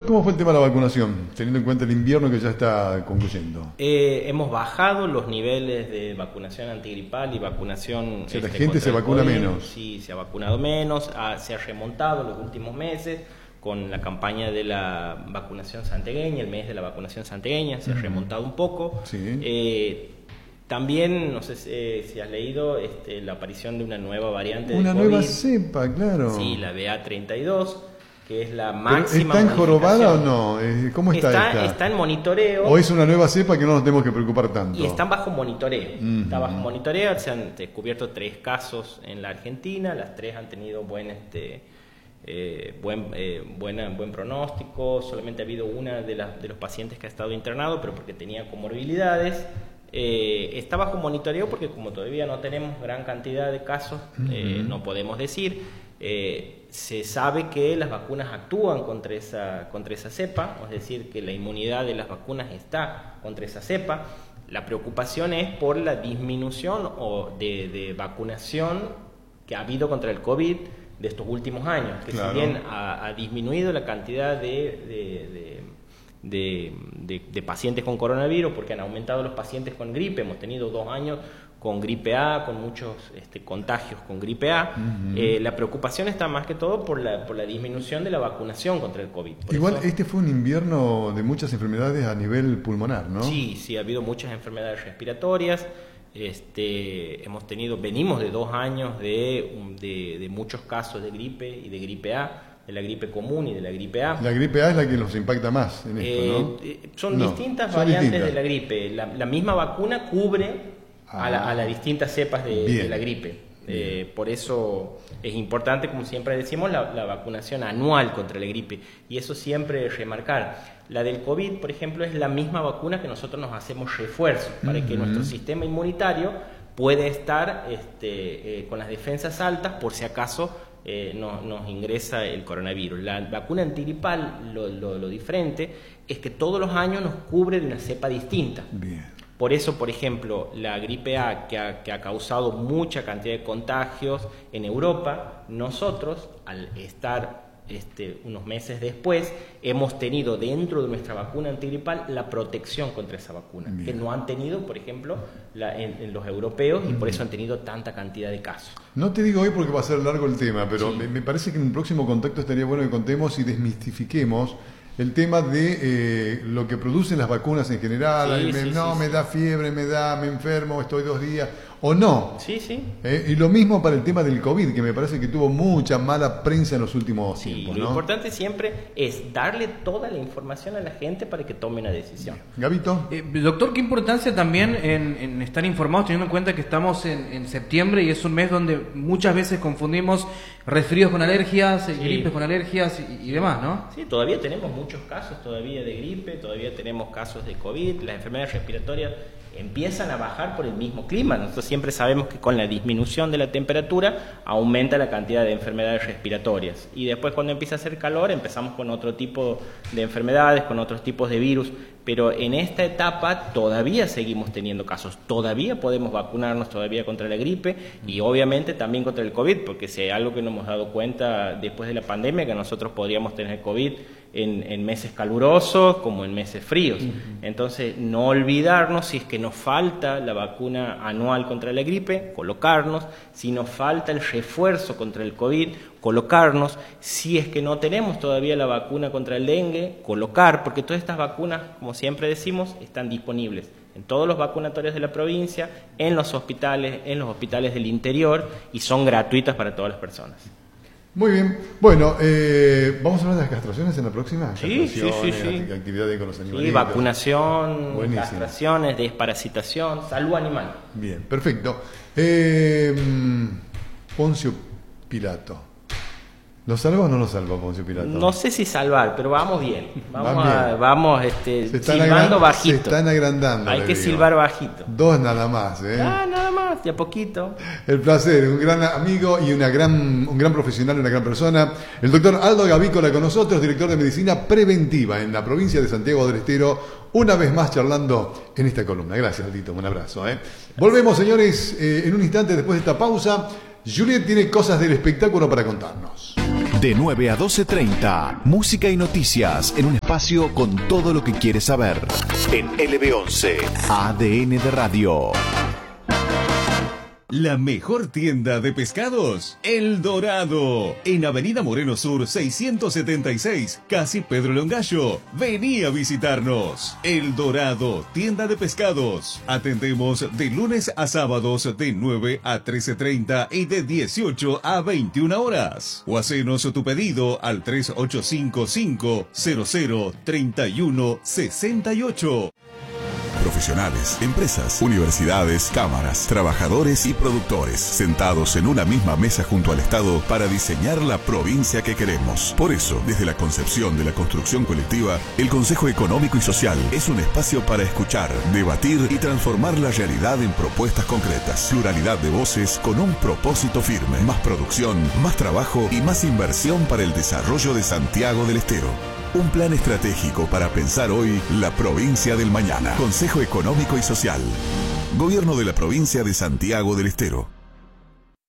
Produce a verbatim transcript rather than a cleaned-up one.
¿cómo fue el tema de la vacunación, teniendo en cuenta el invierno que ya está concluyendo? Eh, hemos bajado los niveles de vacunación antigripal y vacunación... O sea, este, la gente se vacuna COVID. menos. Sí, se ha vacunado menos, ha, se ha remontado los últimos meses con la campaña de la vacunación santiagueña, el mes de la vacunación santiagueña, se ha remontado un poco. Sí. Eh, También, no sé si, eh, si has leído este, la aparición de una nueva variante Una de COVID. nueva cepa, claro. Sí, la B A treinta y dos, que es la máxima. ¿Está enjorobada o no? ¿Cómo está, está esta? Está en monitoreo. ¿O es una nueva cepa que no nos tenemos que preocupar tanto? Y están bajo monitoreo. Uh-huh. Está bajo monitoreo, se han descubierto tres casos en la Argentina, las tres han tenido buen... Este, Eh, buen, eh, buena, buen pronóstico, solamente ha habido una de, las, de los pacientes que ha estado internado, pero porque tenía comorbilidades. Eh, está bajo monitoreo porque como todavía no tenemos gran cantidad de casos, uh-huh. eh, no podemos decir. Eh, se sabe que las vacunas actúan contra esa, contra esa cepa, es decir, que la inmunidad de las vacunas está contra esa cepa. La preocupación es por la disminución o de, de vacunación que ha habido contra el COVID de estos últimos años, que claro. si bien ha, ha disminuido la cantidad de, de, de, de, de, de pacientes con coronavirus, porque han aumentado los pacientes con gripe, hemos tenido dos años con gripe A, con muchos este, contagios con gripe A, uh-huh. eh, la preocupación está más que todo por la, por la disminución de la vacunación contra el COVID. Por Igual eso, este fue un invierno de muchas enfermedades a nivel pulmonar, ¿no? Sí, sí, ha habido muchas enfermedades respiratorias. Este, hemos tenido, venimos de dos años de, de, de muchos casos de gripe y de gripe A, de la gripe común y de la gripe A. La gripe A es la que nos impacta más en esto, eh, ¿no? Eh, son no, distintas son variantes distintas. de la gripe. La, la misma vacuna cubre ah, a, la, a las distintas cepas de, de la gripe. Eh, por eso es importante, como siempre decimos, la, la vacunación anual contra la gripe. Y eso siempre remarcar. La del COVID, por ejemplo, es la misma vacuna que nosotros nos hacemos refuerzo para uh-huh. que nuestro sistema inmunitario pueda estar este, eh, con las defensas altas por si acaso eh, no, nos ingresa el coronavirus. La vacuna antigripal, lo, lo, lo diferente, es que todos los años nos cubre de una cepa distinta. Bien. Por eso, por ejemplo, la gripe A, que ha, que ha causado mucha cantidad de contagios en Europa, nosotros, al estar este, unos meses después, hemos tenido dentro de nuestra vacuna antigripal la protección contra esa vacuna, Bien. que no han tenido, por ejemplo, la, en, en los europeos, y por eso han tenido tanta cantidad de casos. No te digo hoy porque va a ser largo el tema, pero sí. me, me parece que en un próximo contacto estaría bueno que contemos y desmistifiquemos el tema de eh, lo que producen las vacunas en general. Sí, me, sí, no, sí, me sí. da fiebre, me da, me enfermo, estoy dos días, o no. Sí, sí. Eh, y lo mismo para el tema del COVID, que me parece que tuvo mucha mala prensa en los últimos sí, tiempos. Lo ¿no? importante siempre es darle toda la información a la gente para que tome una decisión. Gabito. Eh, doctor, ¿qué importancia también en, en estar informados, teniendo en cuenta que estamos en, en septiembre y es un mes donde muchas veces confundimos resfríos con alergias, sí. gripes con alergias y, y demás, ¿no? Sí, todavía tenemos muchos casos todavía de gripe, todavía tenemos casos de COVID, las enfermedades respiratorias empiezan a bajar por el mismo clima. Nosotros siempre sabemos que con la disminución de la temperatura aumenta la cantidad de enfermedades respiratorias, y después cuando empieza a hacer calor empezamos con otro tipo de enfermedades, con otros tipos de virus, pero en esta etapa todavía seguimos teniendo casos, todavía podemos vacunarnos todavía contra la gripe y obviamente también contra el COVID, porque si hay algo que nos hemos dado cuenta después de la pandemia, que nosotros podríamos tener COVID en, en meses calurosos como en meses fríos. Uh-huh. Entonces, no olvidarnos, si es que nos falta la vacuna anual contra la gripe, colocarnos. Si nos falta el refuerzo contra el COVID, colocarnos. Si es que no tenemos todavía la vacuna contra el dengue, colocar, porque todas estas vacunas, como siempre decimos, están disponibles en todos los vacunatorios de la provincia, en los hospitales, en los hospitales del interior, y son gratuitas para todas las personas. Muy bien. Bueno, eh, ¿vamos a hablar de las castraciones en la próxima? Sí, sí, sí, sí. Actividades con los animales. Sí, vacunación, Buenísimo. Castraciones, desparasitación, salud animal. Bien, perfecto. Eh, Poncio Pilato. ¿Lo salva o no lo salva Poncio Pilato? No sé si salvar, pero vamos bien. Vamos, Van bien. A, vamos este, se están silbando agrand- bajito. Se están agrandando. Hay que digo. silbar bajito. Dos nada más, ¿eh? Ah, nada más, de a poquito. El placer, un gran amigo y una gran, un gran profesional, una gran persona. El doctor Aldo Gavícola con nosotros, director de Medicina Preventiva en la provincia de Santiago del Estero, una vez más charlando en esta columna. Gracias, Aldito, un abrazo. ¿eh? Volvemos, señores, eh, en un instante después de esta pausa. Juliet tiene cosas del espectáculo para contarnos. De nueve a doce treinta, música y noticias en un espacio con todo lo que quieres saber. En L B once, A D N de Radio. La mejor tienda de pescados, El Dorado, en Avenida Moreno Sur seiscientos setenta y seis, casi Pedro Longallo. Vení a visitarnos. El Dorado, tienda de pescados. Atendemos de lunes a sábados de nueve a trece treinta y de dieciocho a veintiuna horas. O hacenos tu pedido al tres ocho cinco cinco cero cero tres uno seis ocho. Profesionales, empresas, universidades, cámaras, trabajadores y productores, sentados en una misma mesa junto al Estado para diseñar la provincia que queremos. Por eso, desde la concepción de la construcción colectiva, el Consejo Económico y Social es un espacio para escuchar, debatir y transformar la realidad en propuestas concretas. Pluralidad de voces con un propósito firme. Más producción, más trabajo y más inversión para el desarrollo de Santiago del Estero. Un plan estratégico para pensar hoy la provincia del mañana. Consejo Económico y Social. Gobierno de la provincia de Santiago del Estero.